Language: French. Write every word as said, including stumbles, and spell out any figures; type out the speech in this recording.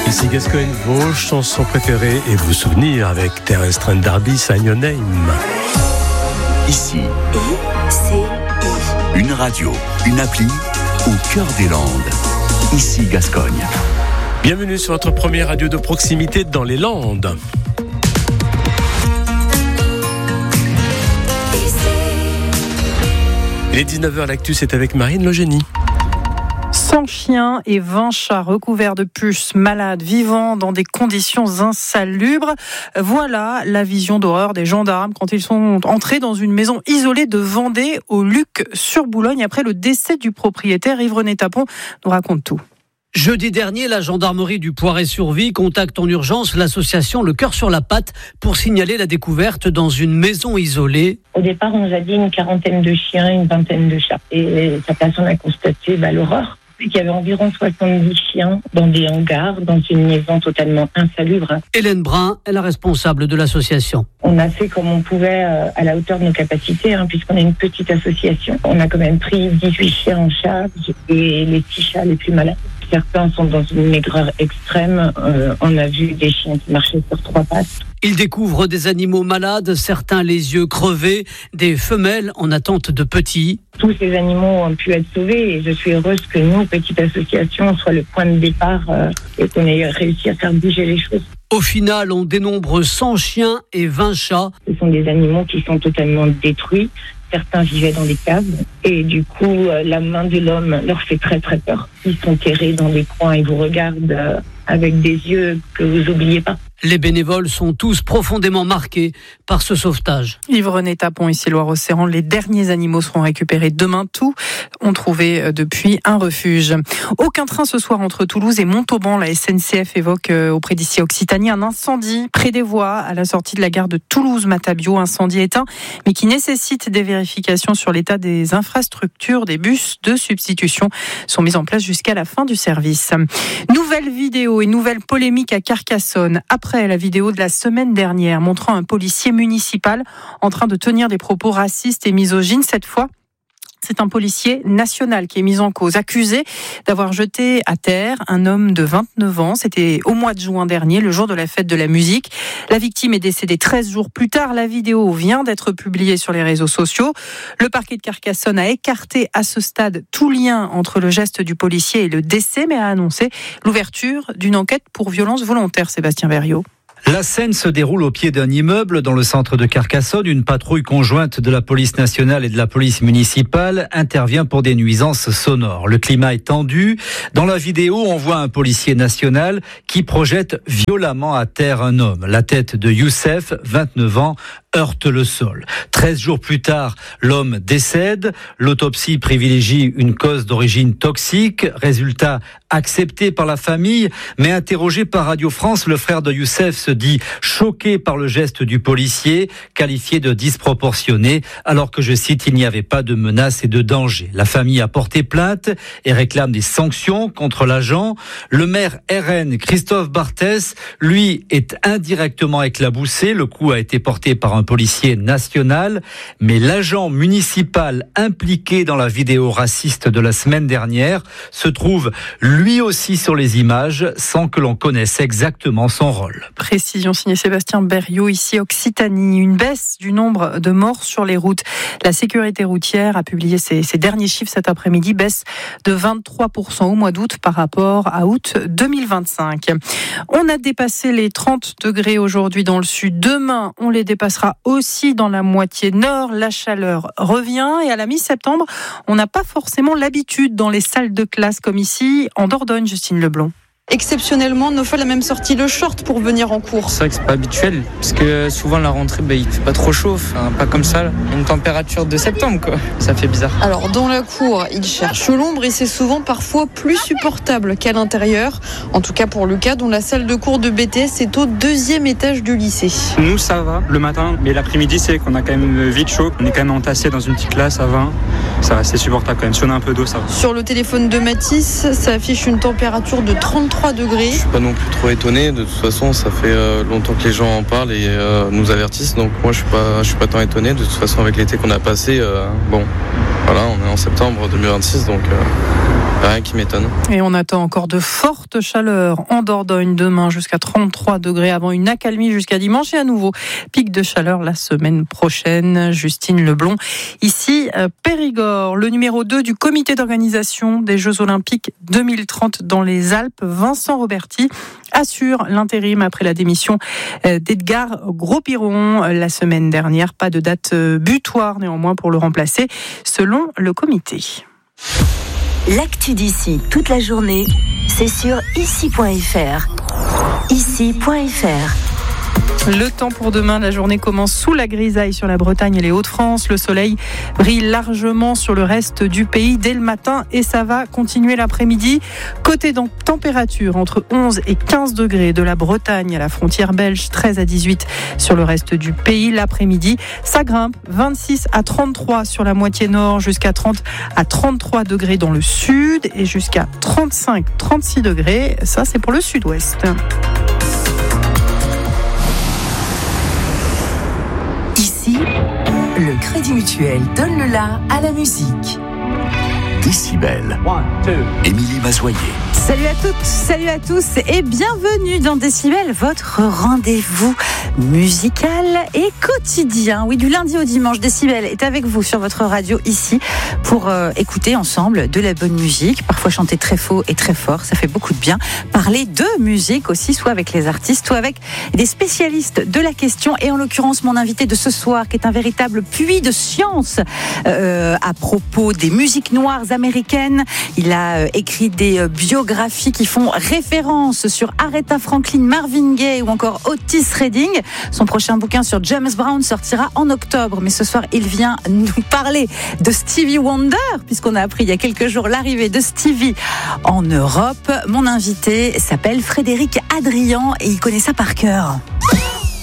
Ici Gascogne, vos chansons préférées et vos souvenirs avec Terrestre and Darby, Sign Your Name. Ici, I C I. Une radio, une appli au cœur des Landes. Ici Gascogne. Bienvenue sur votre première radio de proximité dans les Landes. Il est dix-neuf heures, l'actu, c'est avec Marine Logénie. cent chiens et vingt chats recouverts de puces, malades, vivant dans des conditions insalubres. Voilà la vision d'horreur des gendarmes quand ils sont entrés dans une maison isolée de Vendée, au Luc sur Boulogne, après le décès du propriétaire. Yves-René Tapon nous raconte tout. Jeudi dernier, la gendarmerie du Poiret-sur-Vie contacte en urgence l'association Le Cœur sur la Patte pour signaler la découverte dans une maison isolée. Au départ, on nous a dit une quarantaine de chiens, une vingtaine de chats. Et ça passe, on a constaté bah, l'horreur. Il y avait environ soixante-dix chiens dans des hangars, dans une maison totalement insalubre. Hélène Brun est la responsable de l'association. On a fait comme on pouvait euh, à la hauteur de nos capacités, hein, puisqu'on est une petite association. On a quand même pris dix-huit chiens en charge et les six chats les plus malades. Certains sont dans une maigreur extrême. Euh, on a vu des chiens qui marchaient sur trois pattes. Ils découvrent des animaux malades, certains les yeux crevés, des femelles en attente de petits. Tous ces animaux ont pu être sauvés et je suis heureuse que nous, petite association, soit le point de départ euh, et qu'on ait réussi à faire bouger les choses. Au final, on dénombre cent chiens et vingt chats. Ce sont des animaux qui sont totalement détruits. Certains vivaient dans des caves et du coup, euh, la main de l'homme leur fait très très peur. Ils sont terrés dans des coins et vous regardent euh, avec des yeux que vous n'oubliez pas. Les bénévoles sont tous profondément marqués par ce sauvetage. Yves-René Tapon, ici Loire-Océan. Les derniers animaux seront récupérés demain. Tous ont trouvé depuis un refuge. Aucun train ce soir entre Toulouse et Montauban. La S N C F évoque auprès d'ici Occitanie un incendie près des voies à la sortie de la gare de Toulouse-Matabio. Incendie éteint, mais qui nécessite des vérifications sur l'état des infrastructures. Des bus de substitution sont mis en place jusqu'à la fin du service. Nouvelle vidéo et nouvelle polémique à Carcassonne. Après Après la vidéo de la semaine dernière montrant un policier municipal en train de tenir des propos racistes et misogynes, cette fois, c'est un policier national qui est mis en cause, accusé d'avoir jeté à terre un homme de vingt-neuf ans. C'était au mois de juin dernier, le jour de la fête de la musique. La victime est décédée treize jours plus tard. La vidéo vient d'être publiée sur les réseaux sociaux. Le parquet de Carcassonne a écarté à ce stade tout lien entre le geste du policier et le décès, mais a annoncé l'ouverture d'une enquête pour violence volontaire. Sébastien Verriot. La scène se déroule au pied d'un immeuble dans le centre de Carcassonne. Une patrouille conjointe de la police nationale et de la police municipale intervient pour des nuisances sonores. Le climat est tendu. Dans la vidéo, on voit un policier national qui projette violemment à terre un homme. La tête de Youssef, vingt-neuf ans, heurte le sol. Treize jours plus tard, l'homme décède. L'autopsie privilégie une cause d'origine toxique. Résultat accepté par la famille, mais interrogé par Radio France, le frère de Youssef se dit choqué par le geste du policier, qualifié de disproportionné, alors que, je cite, il n'y avait pas de menace et de danger. La famille a porté plainte et réclame des sanctions contre l'agent. Le maire R N, Christophe Barthès, lui, est indirectement éclaboussé. Le coup a été porté par un policier national, mais l'agent municipal impliqué dans la vidéo raciste de la semaine dernière se trouve lui aussi sur les images sans que l'on connaisse exactement son rôle. Précision signée Sébastien Berriot, ici Occitanie. Une baisse du nombre de morts sur les routes. La sécurité routière a publié ses, ses derniers chiffres cet après-midi, baisse de vingt-trois pour cent au mois d'août par rapport à août deux mille vingt-cinq. On a dépassé les trente degrés aujourd'hui dans le sud. Demain, on les dépassera aussi dans la moitié nord. La chaleur revient et à la mi-septembre, on n'a pas forcément l'habitude dans les salles de classe comme ici en Dordogne, Justine Leblond. Exceptionnellement, Nofel a même sorti le short pour venir en cours. C'est vrai que c'est pas habituel, parce que souvent la rentrée, bah, il fait pas trop chaud, enfin, pas comme ça, là. Une température de septembre, quoi. Ça fait bizarre. Alors dans la cour, il cherche l'ombre et c'est souvent parfois plus supportable qu'à l'intérieur. En tout cas pour Lucas, dont la salle de cours de B T S est au deuxième étage du lycée. Nous ça va le matin, mais l'après-midi c'est qu'on a quand même vite chaud. On est quand même entassé dans une petite classe à vingt. Ça va, c'est supportable quand même. Si on a un peu d'eau, ça va. Sur le téléphone de Mathis, ça affiche une température de trente-trois degrés. Je suis pas non plus trop étonné. De toute façon, ça fait euh, longtemps que les gens en parlent et euh, nous avertissent. Donc moi, je suis pas, je suis pas tant étonné. De toute façon, avec l'été qu'on a passé, euh, bon, voilà, on est en septembre deux mille vingt-six, donc. Euh... Rien qui m'étonne. Et on attend encore de fortes chaleurs en Dordogne demain jusqu'à trente-trois degrés avant une accalmie jusqu'à dimanche et à nouveau pic de chaleur la semaine prochaine. Justine Leblond, ici Périgord. Le numéro deux du comité d'organisation des Jeux Olympiques deux mille trente dans les Alpes, Vincent Roberti, assure l'intérim après la démission d'Edgar Gros-Piron la semaine dernière. Pas de date butoir néanmoins pour le remplacer selon le comité. L'actu d'ici toute la journée, c'est sur ici point f r. ici point f r. Le temps pour demain, la journée commence sous la grisaille sur la Bretagne et les Hauts-de-France. Le soleil brille largement sur le reste du pays dès le matin et ça va continuer l'après-midi. Côté température, entre onze et quinze degrés de la Bretagne à la frontière belge, treize à dix-huit sur le reste du pays. L'après-midi, ça grimpe, vingt-six à trente-trois sur la moitié nord, jusqu'à trente à trente-trois degrés dans le sud et jusqu'à trente-cinq à trente-six degrés. Ça, c'est pour le sud-ouest. Le Crédit Mutuel donne le la à la musique. Décibel. Émilie Mazoyer. Salut à toutes, salut à tous et bienvenue dans Décibel, votre rendez-vous musical et quotidien. Oui, du lundi au dimanche, Décibel est avec vous sur votre radio ici pour euh, écouter ensemble de la bonne musique, parfois chanter très faux et très fort, ça fait beaucoup de bien. Parler de musique aussi, soit avec les artistes, soit avec des spécialistes de la question et en l'occurrence mon invité de ce soir qui est un véritable puits de science euh, à propos des musiques noires américaines. Il a euh, écrit des euh, biographies qui font référence sur Aretha Franklin, Marvin Gaye ou encore Otis Redding. Son prochain bouquin sur James Brown sortira en octobre. Mais ce soir, il vient nous parler de Stevie Wonder, puisqu'on a appris il y a quelques jours l'arrivée de Stevie en Europe. Mon invité s'appelle Frédéric Adrian et il connaît ça par cœur.